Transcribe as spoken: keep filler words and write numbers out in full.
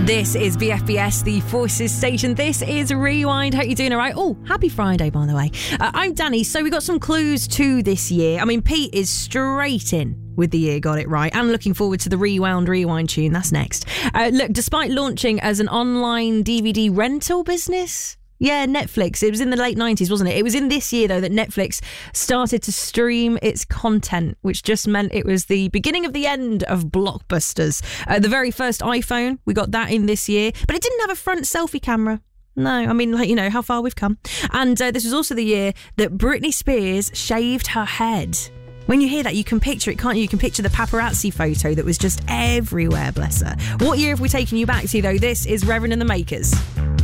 This is B F B S, the Forces Station. This is Rewind. Hope you're doing all right. Oh, happy Friday, by the way. Uh, I'm Danny. So we got some clues to this year. I mean, Pete is straight in with the year, got it right. And looking forward to the Rewound Rewind tune. That's next. Uh, look, despite launching as an online D V D rental business... Yeah, Netflix. It was in the late nineties, wasn't it? It was in this year, though, that Netflix started to stream its content, which just meant it was the beginning of the end of blockbusters. Uh, the very first iPhone, we got that in this year, but it didn't have a front selfie camera. No, I mean, like, you know, how far we've come. And uh, this was also the year that Britney Spears shaved her head. When you hear that, you can picture it, can't you? You can picture the paparazzi photo that was just everywhere, bless her. What year have we taken you back to, though? This is Reverend and the Makers.